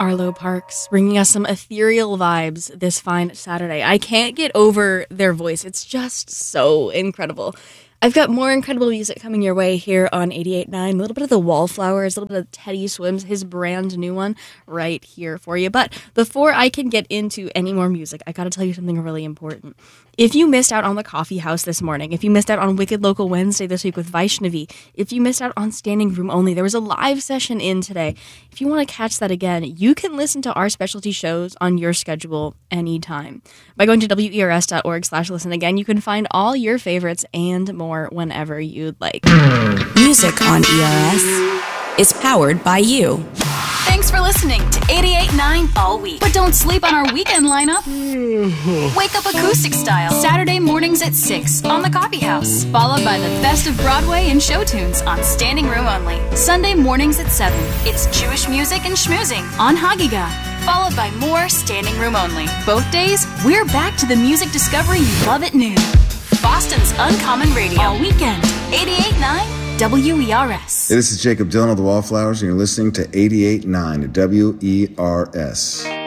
Arlo Parks, bringing us some ethereal vibes this fine Saturday. I can't get over their voice. It's just so incredible. I've got more incredible music coming your way here on 88.9. A little bit of the Wallflowers, a little bit of Teddy Swims, his brand new one, right here for you. But before I can get into any more music, I got to tell you something really important. If you missed out on the Coffee House this morning, if you missed out on Wicked Local Wednesday this week with Vaishnavi, if you missed out on Standing Room Only, there was a live session in today. If you want to catch that again, you can listen to our specialty shows on your schedule anytime. By going to wers.org/listen again, you can find all your favorites and more whenever you'd like. Music on ERS is powered by you. Thanks for listening to 88.9 all week. But don't sleep on our weekend lineup. Wake up acoustic style, Saturday mornings at 6 on the Coffee House, followed by the best of Broadway and show tunes on Standing Room Only. Sunday mornings at 7, it's Jewish music and schmoozing on Hagiga, followed by more Standing Room Only. Both days, we're back to the music discovery you love at noon. Boston's Uncommon Radio, all weekend, 88.9 WERS. Hey, this is Jacob Dylan of the Wallflowers, and you're listening to 88.9 WERS.